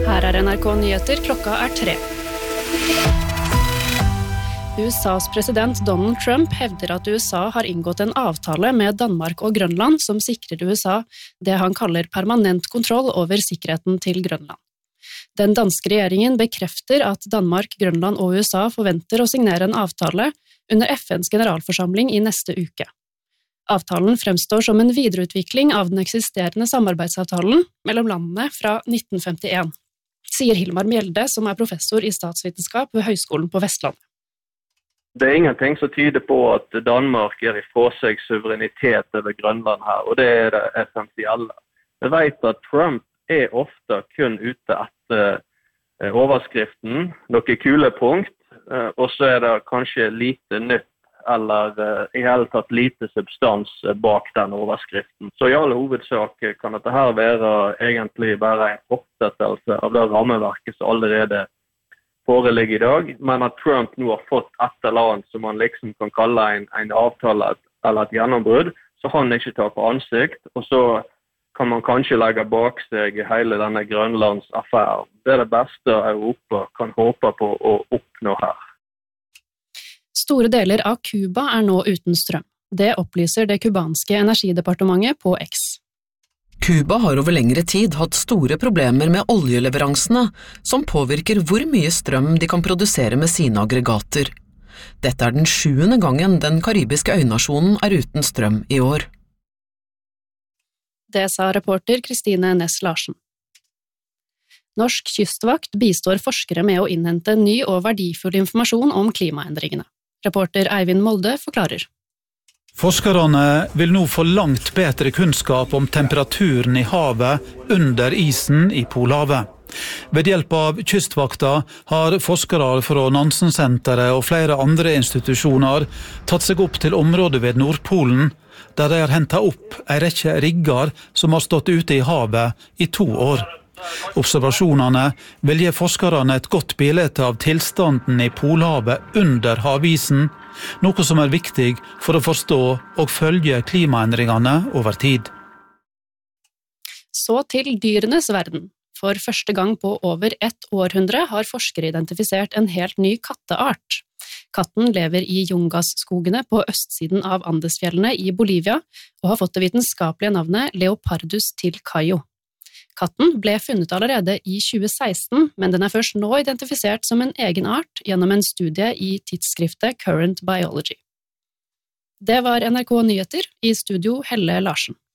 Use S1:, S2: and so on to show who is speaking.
S1: Her NRK Nyheter, klokka 3. USAs president Donald Trump hevder at USA har inngått en avtale med Danmark og Grønland som sikrer USA det han kaller permanent kontroll over sikkerheten til Grønland. Den danske regjeringen bekrefter at Danmark, Grønland og USA forventer å signere en avtale under FNs generalforsamling i neste uke. Avtalen fremstår som en videreutvikling av den eksisterende samarbeidsavtalen mellom landene fra 1951, sier Hilmar Mjelde, som professor i statsvitenskap ved Høgskolen på Vestlandet.
S2: Det ingenting som tyder på at Danmark gir ifra seg suverenitet over Grønland her, og det det essensielle. Vi vet at Trump ofte kun ute etter overskriften, noen kule punkt, og så det kanskje lite nytt, eller i hele tatt lite substans bak den overskriften. Så i alle hovedsak kan dette her være egentlig bare en fortsettelse av det rammeverket som allerede foreligger i dag, men at Trump nå har fått et eller annet som man liksom kan kalle en avtale eller et gjennombrudd, så han ikke tar på ansikt, og så kan man kanskje legge bak seg hele denne Grønlandsaffæren. Det det beste Europa kan håpe på å oppnå her.
S1: Store deler av Cuba nå uten strøm. Det opplyser det kubanske energidepartementet på X.
S3: Cuba har over lengre tid hatt store problemer med oljeleveransene, som påvirker hvor mye strøm de kan produsere med sine aggregater. Dette den 7. gangen den karibiske øynasjonen uten strøm i år.
S1: Det sa reporter Kristine Næss Larsen. Norsk kystvakt bistår forskere med å innhente ny og verdifull informasjon om klimaendringene. Reporter Eivind Molde forklarer.
S4: Forskerne vil nå få langt bedre kunnskap om temperaturen i havet under isen i Polhavet. Ved hjelp av kystvakta har forskere fra Nansensenteret og flere andre institusjoner tatt seg opp til området ved Nordpolen, der de har hentet opp en rekke rigger som har stått ute i havet i 2 år. Observasjonene vil gi forskerne et godt bilde av tilstanden i Polhavet under havisen, noe som viktig for å forstå og følge klimaendringene over tid.
S1: Så til dyrenes verden. For første gang på over 1 århundre har forskere identifisert en helt ny katteart. Katten lever i Yungas-skogene på østsiden av Andesfjellene i Bolivia og har fått det vitenskapelige navnet Leopardus tilcaio. Katten ble funnet allerede i 2016, men den først nå identifisert som en egen art gjennom en studie i tidsskriftet Current Biology. Det var NRK Nyheter, i studio Helle Larsen.